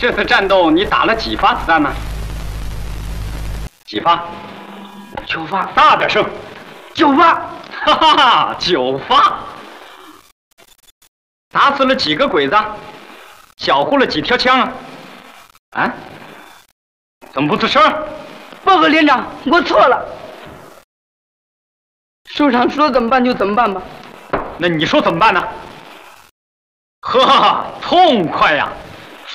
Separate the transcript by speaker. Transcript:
Speaker 1: 这次战斗你打了几发子弹呢？几发
Speaker 2: ？9发。
Speaker 1: 大点声。
Speaker 2: 9发。
Speaker 1: 哈哈哈，9发。打死了几个鬼子？缴获了几条枪啊？啊？怎么不吱声？
Speaker 2: 报告连长，我错了。首长说怎么办就怎么办吧。
Speaker 1: 那你说怎么办呢？呵，痛快呀！